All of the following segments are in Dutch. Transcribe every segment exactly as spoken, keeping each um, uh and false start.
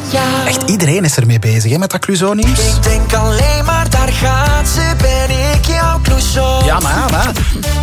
jou. Echt iedereen is ermee bezig, hè, met dat Clouseau-nieuws. Ik denk alleen maar, daar gaat ze, ben ik jouw Clouseau. Ja, maar, ja, maar.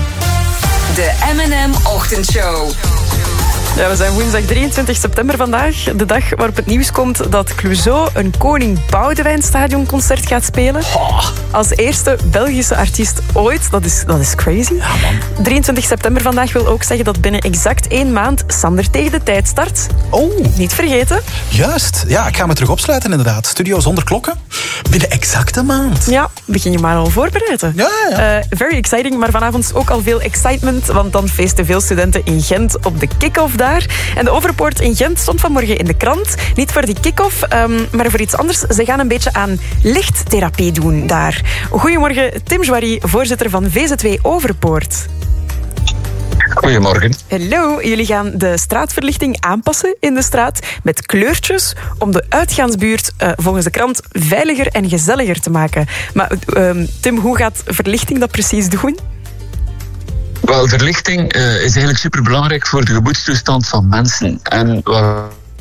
De M en M Ochtendshow. Ja, we zijn woensdag drieëntwintig september vandaag. De dag waarop het nieuws komt dat Clouseau een Koning Boudewijn stadionconcert gaat spelen. Oh. Als eerste Belgische artiest ooit. Dat is, dat is crazy. Ja, man. drieëntwintig september vandaag wil ook zeggen dat binnen exact één maand Sander tegen de tijd start. Oh. Niet vergeten. Juist. Ja, ik ga me terug opsluiten inderdaad. Studio zonder klokken. Binnen exact een maand. Ja, begin je maar al voorbereiden. Ja, ja. Uh, very exciting, maar vanavond ook al veel excitement, want dan feesten veel studenten in Gent op de kick-off daar. En de Overpoort in Gent stond vanmorgen in de krant. Niet voor die kick-off, um, maar voor iets anders. Ze gaan een beetje aan lichttherapie doen daar. Goedemorgen, Tim Joiry, voorzitter van V Z W Overpoort. Goedemorgen. Hallo, jullie gaan de straatverlichting aanpassen in de straat met kleurtjes om de uitgaansbuurt uh, volgens de krant veiliger en gezelliger te maken. Maar uh, Tim, hoe gaat verlichting dat precies doen? Wel, verlichting uh, is eigenlijk superbelangrijk voor de gemoedstoestand van mensen. En waar...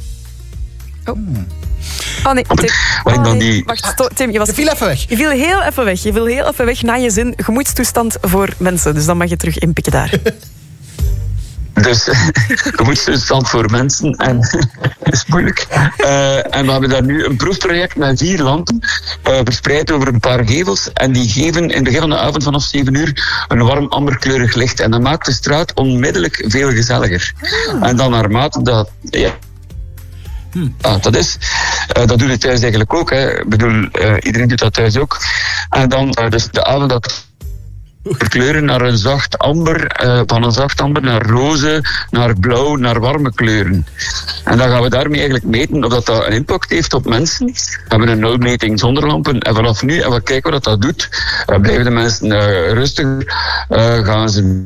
Oh. Oh nee, Tim. Waar ik dan Oh, nee. die... Wacht, sto- Tim, je, was... Je viel even weg. je viel heel even weg. Je viel heel even weg na je zin gemoedstoestand voor mensen. Dus dan mag je terug inpikken daar. Dus gemoedstoestand voor mensen. En dat is moeilijk. Uh, en we hebben daar nu een proefproject met vier lampen uh, verspreid over een paar gevels. En die geven in het begin van de avond vanaf zeven uur een warm amberkleurig licht. En dat maakt de straat onmiddellijk veel gezelliger. Ah. En dan naarmate dat... Ja, Hmm. Ah, dat is. Uh, dat doen we thuis eigenlijk ook. Hè. Ik bedoel, uh, iedereen doet dat thuis ook. En dan, uh, dus de avond dat verkleuren naar een zacht amber, uh, van een zacht amber naar roze, naar blauw, naar warme kleuren. En dan gaan we daarmee eigenlijk meten of dat, dat een impact heeft op mensen. We hebben een nulmeting zonder lampen en vanaf nu, en we kijken wat dat doet, uh, blijven de mensen uh, rustiger, uh, gaan ze...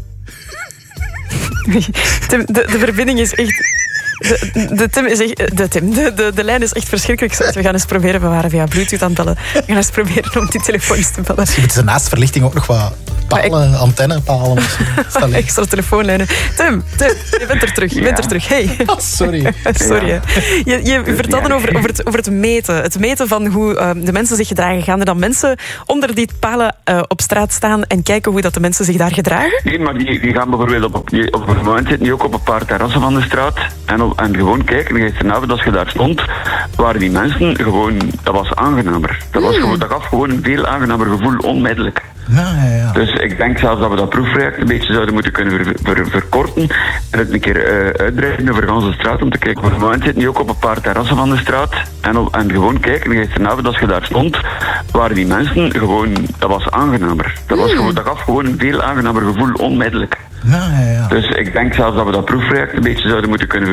Tim, de, de verbinding is echt... De, de, Tim is echt, de, Tim, de, de, de lijn is echt verschrikkelijk slecht. We gaan eens proberen, we waren via Bluetooth aan het bellen. We gaan eens proberen om die telefoon eens te bellen. Misschien moeten ze naast verlichting ook nog wat palen, ik... antennepalen. Extra telefoonlijnen. Tim, Tim, je bent er terug. Je bent er terug. Hey. Oh, sorry. sorry. Ja. Je, je vertelde over, over, het, over het meten. Het meten van hoe uh, de mensen zich gedragen. Gaan er dan mensen onder die palen uh, op straat staan en kijken hoe dat de mensen zich daar gedragen? Nee, maar die, die gaan bijvoorbeeld op, die, op het moment zitten die ook op een paar terrassen van de straat en, op, en gewoon kijken. En gisteravond als je daar stond, waren die mensen gewoon, dat was aangenamer. Dat, was gewoon, dat gaf gewoon een veel aangenamer gevoel onmiddellijk. Ja, ja, ja. Dus ik denk zelfs dat we dat proefproject een beetje zouden moeten kunnen ver, ver, verkorten en het een keer uh, uitbreiden over onze straat om te kijken. Op het moment zitten die ook op een paar terrassen van de straat en, op, en gewoon kijken. En gisteravond als je daar stond, waren die mensen gewoon, dat was aangenamer. Dat, was gewoon, dat gaf gewoon een veel aangenamer gevoel onmiddellijk. Ja, ja, ja. Dus ik denk zelfs dat we dat proefproject een beetje zouden moeten kunnen